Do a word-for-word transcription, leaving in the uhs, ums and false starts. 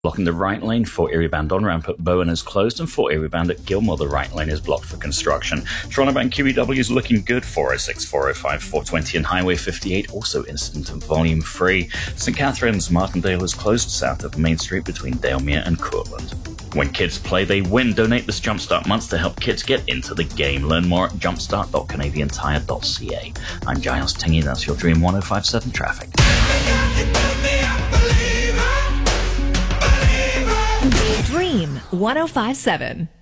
Blocking the right lane, Fort Erie Band on-ramp at Bowen is closed, and Fort Erie Band at Gilmore, the right lane is blocked for construction. Toronto Band Q E W is looking good, four oh six, four oh five, four twenty and Highway fifty-eight, also incident and volume free. Saint Catharines, Martindale is closed south of Main Street between Dalemere and Courtland. When kids play, they win. Donate this Jumpstart month to help kids get into the game. Learn more at jumpstart dot canadian tire dot c a. I'm Giles Tingy, that's your Dream one oh five seven traffic. Dream one oh five seven.